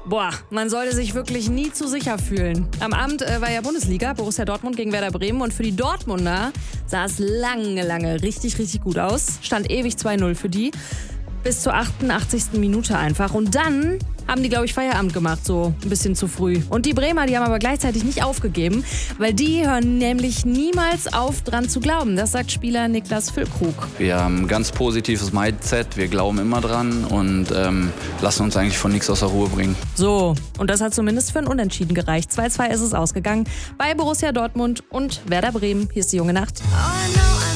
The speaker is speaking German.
Boah, man sollte sich wirklich nie zu sicher fühlen. Am Abend war ja Bundesliga, Borussia Dortmund gegen Werder Bremen. Und für die Dortmunder sah es lange richtig gut aus. Stand ewig 2-0 für die. Bis zur 88. Minute einfach. Und dann haben die, glaube ich, Feierabend gemacht, so ein bisschen zu früh. Und die Bremer, die haben aber gleichzeitig nicht aufgegeben, weil die hören nämlich niemals auf, dran zu glauben. Das sagt Spieler Niklas Füllkrug. Wir haben ein ganz positives Mindset, wir glauben immer dran und lassen uns eigentlich von nichts aus der Ruhe bringen. So, und das hat zumindest für ein Unentschieden gereicht. 2-2 ist es ausgegangen bei Borussia Dortmund und Werder Bremen. Hier ist die junge Nacht.